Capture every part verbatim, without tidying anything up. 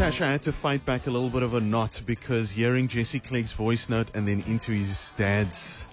Tash, I had to fight back a little bit of a knot because hearing Jesse Clegg's voice note and then into his dad's,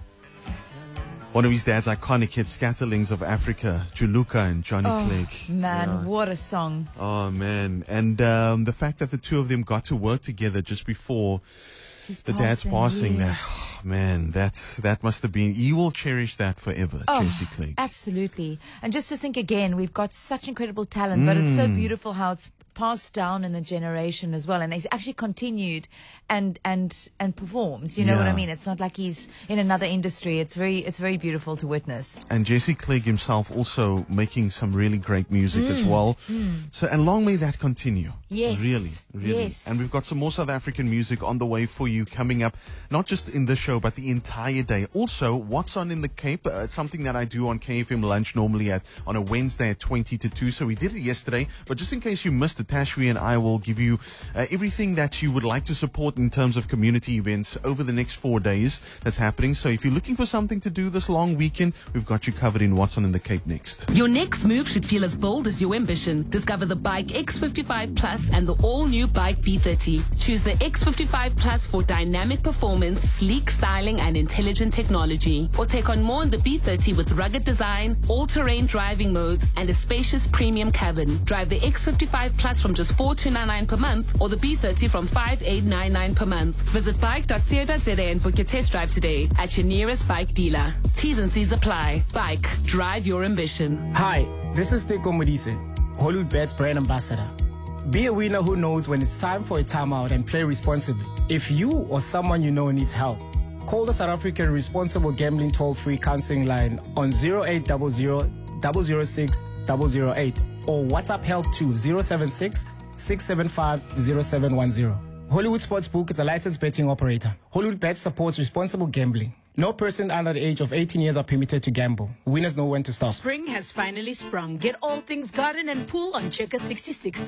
one of his dad's iconic hits, Scatterlings of Africa, Juluka and Johnny Oh, Clegg. man, Yeah. what a song. Oh, man. And um, the fact that the two of them got to work together just before His the dad's passing, that, yes. oh, man, that's, that must have been, you will cherish that forever, Oh, Jesse Clegg. Absolutely. And just to think again, we've got such incredible talent, but it's so beautiful how it's passed down in the generation as well. And he's actually continued and and and performs. You know what I Yeah. mean? It's not like he's in another industry. It's very it's very beautiful to witness. And Jesse Clegg himself also making some really great music as well. So, and long may that continue. Yes, Really, really. yes. And we've got some more South African music on the way for you coming up, not just in this show, but the entire day. Also, What's On in the Cape? Uh, it's something that I do on K F M Lunch normally at on a Wednesday at twenty to two. So we did it yesterday, but just in case you missed it, Tashvi and I will give you uh, everything that you would like to support in terms of community events over the next four days that's happening. So if you're looking for something to do this long weekend, we've got you covered in What's On in the Cape next. Your next move should feel as bold as your ambition. Discover the Bike X fifty-five Plus and the all-new Bike B thirty. Choose the X fifty-five Plus for dynamic performance, sleek styling, and intelligent technology. Or take on more in the B thirty with rugged design, all-terrain driving modes, and a spacious premium cabin. Drive the X fifty-five Plus from just four thousand two hundred ninety-nine per month or the B thirty from five thousand eight hundred ninety-nine per month. Visit bike dot co dot za and book your test drive today at your nearest bike dealer. T's and C's apply. Bike. Drive your ambition. Hi, this is Teko Modise, Hollywood Bets brand ambassador. Be a winner who knows when it's time for a timeout and play responsibly. If you or someone you know needs help, call the South African Responsible Gambling Toll-Free Counseling Line on zero eight zero zero, zero zero six, zero zero eight or WhatsApp help to zero seven six, six seven five, zero seven one zero. Hollywood Sportsbook is a licensed betting operator. Hollywood Bets supports responsible gambling. No person under the age of eighteen years are permitted to gamble. Winners know when to stop. Spring has finally sprung. Get all things garden and pool on Checker sixty sixty.